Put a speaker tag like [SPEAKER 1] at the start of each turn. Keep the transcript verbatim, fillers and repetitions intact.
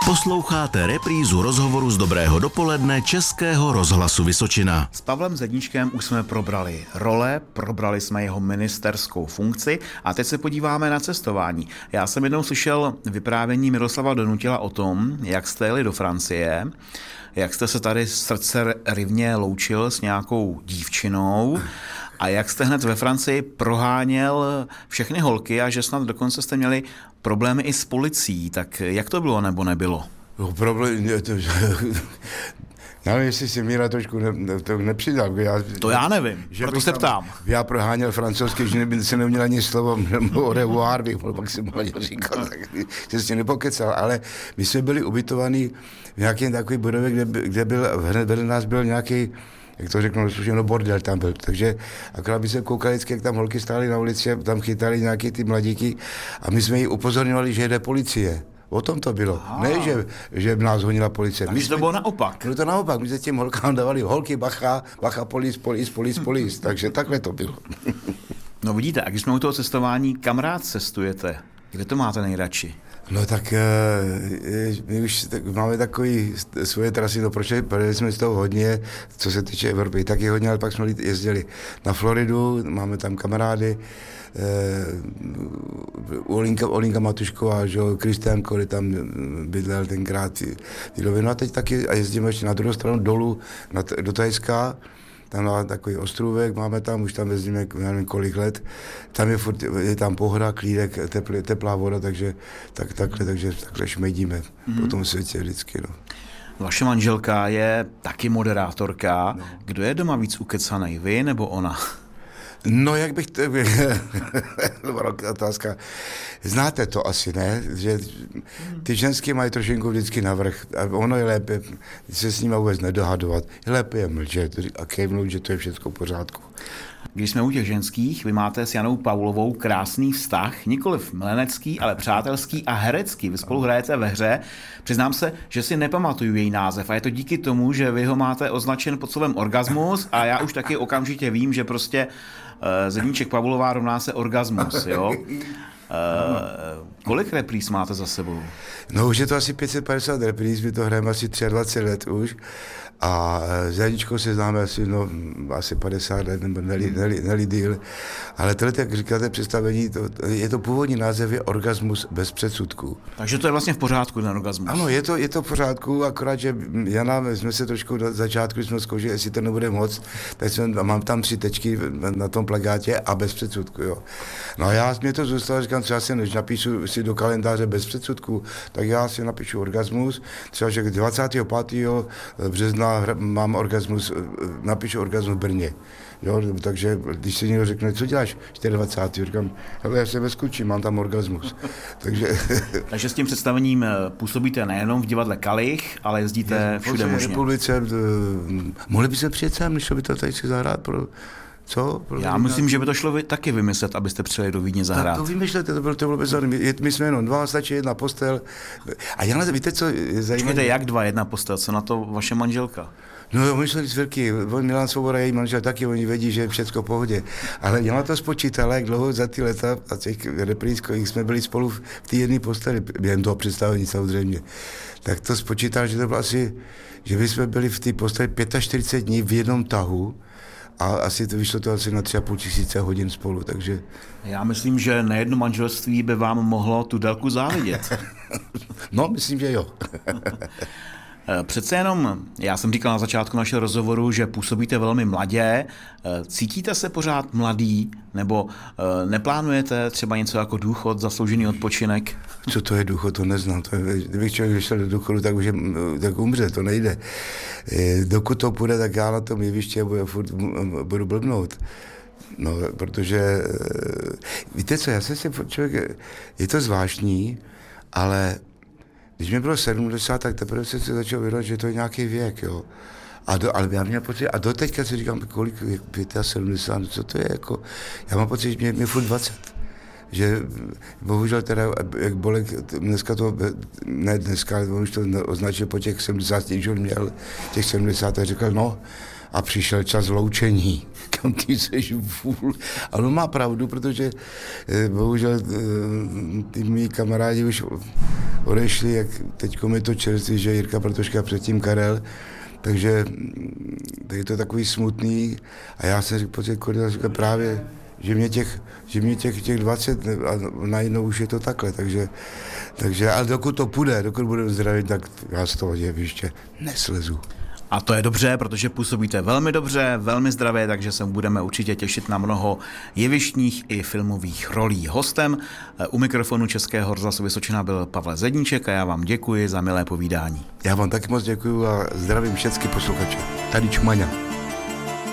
[SPEAKER 1] Posloucháte reprízu rozhovoru z Dobrého dopoledne Českého rozhlasu Vysočina.
[SPEAKER 2] S Pavlem Zedníčkem už jsme probrali role, probrali jsme jeho ministerskou funkci a teď se podíváme na cestování. Já jsem jednou slyšel vyprávění Miroslava Donutila o tom, jak jste jeli do Francie, jak jste se tady srdce rivně loučil s nějakou dívčinou a jak jste hned ve Francii proháněl všechny holky a že snad dokonce jste měli problémy i s policií. Tak jak to bylo nebo nebylo?
[SPEAKER 3] No, problém, to, já nevím, jestli si Míra trošku ne, to nepřidal. Já,
[SPEAKER 2] to já nevím,
[SPEAKER 3] že
[SPEAKER 2] proto se ptám.
[SPEAKER 3] Já proháněl francouzsky, že by se neměl ani slovo au revoir, bych mohl pak si mohl říkat, tak jsem si nepokecal, ale my jsme byli ubytovaní v nějakém takový budově, kde, kde byl, hned vedle nás byl nějaký, jak to řeknu, no bordel tam byl, takže akorát by se koukali, jak tam holky stály na ulici a tam chytali nějaký ty mladíky a my jsme ji upozorňovali, že jede policie. O tom to bylo. Aha. Ne, že, že nás honila policie.
[SPEAKER 2] Takže to bylo naopak.
[SPEAKER 3] Bylo to naopak. My se těm holkám dávali holky, bacha, bacha, polis, polis, polis, polis. Takže takhle to bylo.
[SPEAKER 2] No vidíte, a když jsme u toho cestování, kam rád cestujete? Kde to máte nejradši?
[SPEAKER 3] No tak my už tak, máme takový svoje trasy, no proč jsme z toho hodně, co se týče Evropy, taky hodně, ale pak jsme jezdili na Floridu, máme tam kamarády, uh, Olinka, Olinka Matušková, že jo, Kristián Kory tam bydlel tenkrát, no a teď taky a jezdíme ještě na druhou stranu dolů na, do Thajska. Tam máme takový ostrůvek, máme tam, už tam jezdíme, já nevím kolik let, tam je, furt, je tam pohoda, klídek, teplý, teplá voda, takže tak, takhle, takže takhle šmejdíme mm. po tom světě vždycky. No.
[SPEAKER 2] Vaše manželka je taky moderátorka. No. Kdo je doma víc ukecanej, vy nebo ona?
[SPEAKER 3] No, jak bych to... Dobrá otázka. Znáte to asi, ne? Že ty ženské mají trošinku vždycky navrch. A ono je lépe se s nimi vůbec nedohadovat. Je lépe je mlčet a kejvnout, že to je všechno v pořádku.
[SPEAKER 2] Když jsme u těch ženských, vy máte s Janou Paulovou krásný vztah, nikoliv milenecký, ale přátelský a herecký. Vy spolu hrajete ve hře. Přiznám se, že si nepamatuju její název a je to díky tomu, že vy ho máte označen pod slovem orgasmus a já už taky okamžitě vím, že prostě uh, Zedníček Paulová rovná se orgasmus, jo? Uh, kolik repríz máte za sebou?
[SPEAKER 3] No už je to asi pět set padesát repríz, my to hrajeme asi dvacet tři let už a s Janičkou se známe asi, no, asi padesát let, nebo neli, neli, neli díl, ale tohle, jak říkáte, představení, to, je to původní název je orgasmus bez předsudků.
[SPEAKER 2] Takže to je vlastně v pořádku, ten orgasmus?
[SPEAKER 3] Ano, je to, je to v pořádku, akorát, že Jana, jsme se trošku na začátku, jsme zkoušeli, jestli to nebude moc, tak jsem, mám tam tři tečky na tom plakátě a bez předsudku, jo. No a já, mě to zůstalo, říkám, třeba si, než napíšu si do kalendáře bez předsudku, tak já si napíšu orgasmus, třeba, že dvacátého pátého března mám orgasmus, napíšu orgasmus v Brně. Jo, takže když se někdo řekne, co děláš dvacátého čtvrtého říkám, hele, já se veskučím, mám tam orgasmus. takže...
[SPEAKER 2] takže s tím představením působíte nejenom v divadle Kalich, ale jezdíte všude možně. V
[SPEAKER 3] republice, mohli by se přijet sem, než by to tady si zahrát pro... Co?
[SPEAKER 2] Já myslím, že by to šlo vy, taky vymyslet, abyste přijeli do Vídně zahrát.
[SPEAKER 3] To vymýšlete, to bylo, to bylo bezhodné. My, my jsme jenom dva, stačí jedna postel. A já víte, co je zajímavé?
[SPEAKER 2] Počkejte, jak dva, jedna postel? Co na to vaše manželka?
[SPEAKER 3] No, my jsme velký. Milan Svoboda, její manžel taky, oni vědí, že je všechno v pohodě. Ale já to spočítala, jak dlouho za ty leta a těch repríz, kolik jsme byli spolu v té jedné posteli, během toho představení samozřejmě. Tak to spočítal, že to bylo asi, že my jsme byli v té posteli čtyřicet pět dní v jednom tahu. A asi to vyšlo to asi na tři a půl tisíce hodin spolu, takže...
[SPEAKER 2] Já myslím, že na jedno manželství by vám mohlo tu délku závidět.
[SPEAKER 3] No, myslím, že jo.
[SPEAKER 2] Přece jenom, já jsem říkal na začátku našeho rozhovoru, že působíte velmi mladě. Cítíte se pořád mladý, nebo neplánujete třeba něco jako důchod, zasloužený odpočinek?
[SPEAKER 3] Co to je důchod, to neznám. To je, kdybych člověk vyšel do důchodu, tak už je, tak umře, to nejde. Dokud to půjde, tak já na tom jeviště budu, furt, budu blbnout. No, protože, víte co, já jsem si, člověk, je to zvláštní, ale když mi bylo sedmdesát, tak teprve jsem se začal vědět, že to je nějaký věk, jo. A do, ale já měl pocit, a doteďka si říkám, kolik je sedmdesát, co to je, jako, já mám pocit, že mě, mě furt dvacet. Že bohužel teda, jak Bolek dneska to, ne dneska, ale on už to označil po těch sedmdesáti, když on měl těch sedmdesát, a říkal, no, a přišel čas loučení. Kam ty seš vůl? A on má pravdu, protože eh, bohužel eh, ty mý kamarádi už odešli, jak teďko mi to čerství, že Jirka Bartoška předtím Karel, takže tak je to takový smutný a já jsem pocit, říkal právě, že mě těch, že mě těch, těch dvacet a najednou už je to takhle, takže, takže ale dokud to půjde, dokud budeme zdraví, tak já z toho jeviště neslezu.
[SPEAKER 2] A to je dobře, protože působíte velmi dobře, velmi zdravě, takže se budeme určitě těšit na mnoho jevištních i filmových rolí. Hostem u mikrofonu Českého rozhlasu Vysočina byl Pavle Zedníček a já vám děkuji za milé povídání.
[SPEAKER 3] Já vám taky moc děkuji a zdravím všechny posluchače. Tady Čumaňa.